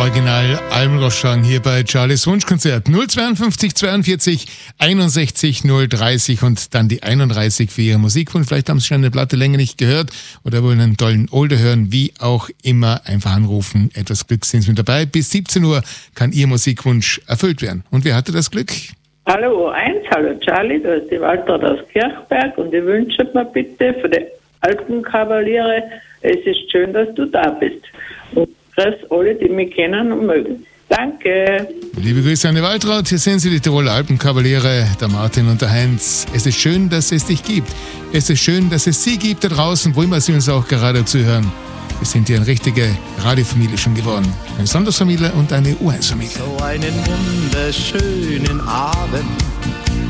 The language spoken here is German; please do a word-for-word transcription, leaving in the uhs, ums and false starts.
Original Almroschan hier bei Charlies Wunschkonzert. null zweiundfünfzig zweiundvierzig einundsechzig null dreißig und dann die einunddreißig für Ihren Musikwunsch. Vielleicht haben Sie schon eine Platte länger nicht gehört oder wollen einen tollen Older hören. Wie auch immer, einfach anrufen. Etwas Glück sind Sie mit dabei. Bis siebzehn Uhr kann Ihr Musikwunsch erfüllt werden. Und wer hatte das Glück? Hallo O eins, hallo Charlie, da ist die Waltraud aus Kirchberg und ich wünsche mir bitte für die Alpenkavaliere, es ist schön, dass du da bist. Und grüß alle, die mich kennen und mögen. Danke. Liebe Grüße an die Waltraud. Hier sind Sie, die Tiroler Alpenkavaliere, der Martin und der Heinz. Es ist schön, dass es dich gibt. Es ist schön, dass es Sie gibt da draußen, wo immer Sie uns auch gerade zuhören. Wir sind hier eine richtige Radiofamilie schon geworden. Eine Sondersfamilie und eine U eins Familie. So einen wunderschönen Abend